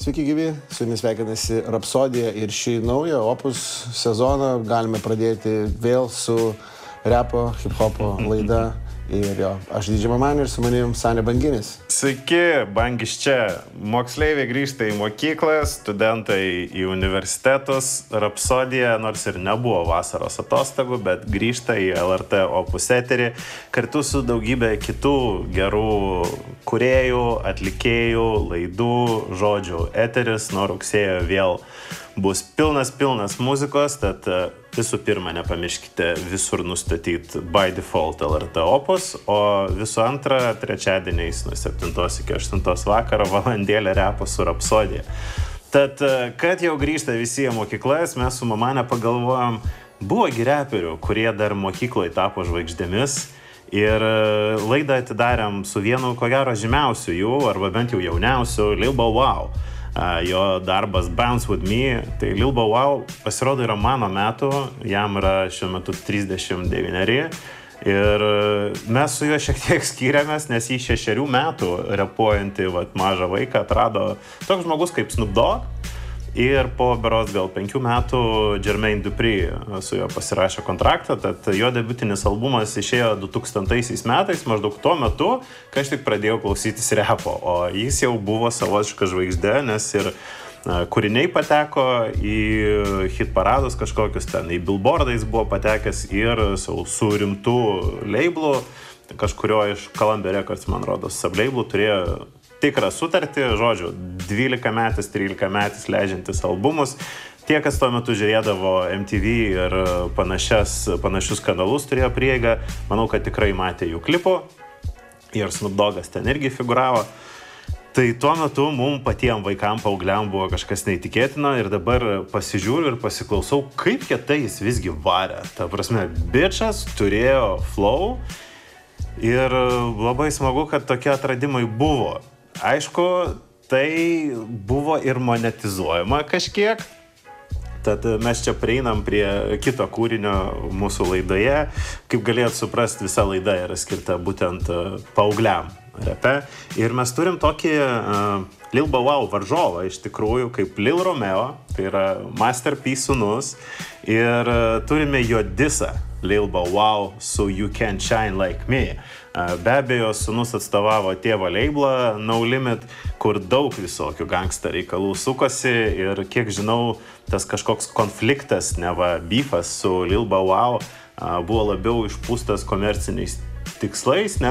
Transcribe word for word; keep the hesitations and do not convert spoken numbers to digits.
Sveiki gyvi, su jumis sveikinasi Rapsodija ir šį naują Opus sezoną galime pradėti vėl su repo, hip-hopo laida. Ir jo, aš Didžia Mamanė ir su manim Sanė Banginis. Sveiki, Bangis čia. Moksleiviai grįžta į mokyklą, studentai į universitetus. Rapsodija, nors ir nebuvo vasaros atostogų, bet grįžta į L R T Opus eterį kartu su daugybė kitų gerų kūrėjų, atlikėjų, laidų, žodžių. Eteris nuo rugsėjo vėl bus pilnas, pilnas muzikos, tad visų pirma, nepamirškite visur nustatyti by default L R T Opus, o visų antra, trečiadieniais nuo septintos iki aštuntos vakaro valandėlė repo su Rapsodija. Tad, kad jau grįžta visi į mokyklas, mes su Mamanė pagalvojom, buvo gi reperių, kurie dar mokykloje tapo žvaigždėmis, ir laidą atidarėm su vienu, ko gero, žymiausių jų, arba bent jau jauniausių, Lil Bow Wow. Jo darbas Bounce With Me, tai Lil Bow Wow pasirodo yra mano metų, jam yra šiuo metu trisdešimt devyneri ir mes su juo šiek tiek skiriamės, nes jį šešerių metų repuojantį vat, mažą vaiką atrado toks žmogus kaip Snoop Dogg ir po berods gal penkių metų Jermaine Dupri su juo pasirašė kontraktą, tad jo debiutinis albumas išėjo du tūkstantaisiais metais, maždaug tuo metu, kai aš tik pradėjau klausytis repo, o jis jau buvo savotiška žvaigždė, nes ir kūriniai pateko į hit paradus kažkokius ten, į billboardais buvo patekęs ir su, su rimtų leiblų, kažkurio iš Columbia Records, man rodos, sublaiblų turėjo tikrą sutartį, žodžiu, dvylikametis, trylikametis leidžiantis albumus. Tie, kas tuo metu žiūrėdavo M T V ir panašias, panašius kanalus turėjo prieigą, manau, kad tikrai matė jų klipų ir Snoop Doggas ten irgi figuravo. Tai tuo metu mums patiem vaikam, paaugliam buvo kažkas neįtikėtino ir dabar pasižiūriu ir pasiklausau, kaip kietai jis visgi varė. Ta prasme, bičas turėjo flow ir labai smagu, kad tokie atradimai buvo. Aišku, tai buvo ir monetizuojama kažkiek, tad mes čia prieinam prie kito kūrinio mūsų laidoje. Kaip galėjot suprasti, visa laida yra skirta būtent paaugliam repe. Ir mes turim tokį uh, Lil Bow Wow varžovą iš tikrųjų, kaip Lil Romeo, tai yra Master P sūnus, ir uh, turime jo disą Lil Bow Wow su You Can't Shine Like Me. Be abejo, sūnus atstovavo tėvo leiblą No Limit, kur daug visokių gangsta reikalų sukosi ir kiek žinau, tas kažkoks konfliktas, neva beefas su Lil Bow Wow buvo labiau išpūstas komerciniais tikslais, ne?